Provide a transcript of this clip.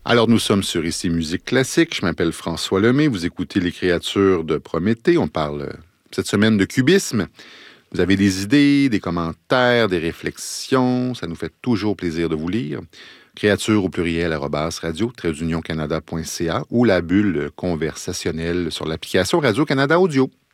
Alors, nous sommes sur Ici Musique Classique. Je m'appelle François Lemay. Vous écoutez Les Créatures de Prométhée. On parle cette semaine de cubisme. Vous avez des idées, des commentaires, des réflexions. Ça nous fait toujours plaisir de vous lire. Créatures au pluriel @radio-canada.ca ou la bulle conversationnelle sur l'application Radio-Canada Audio.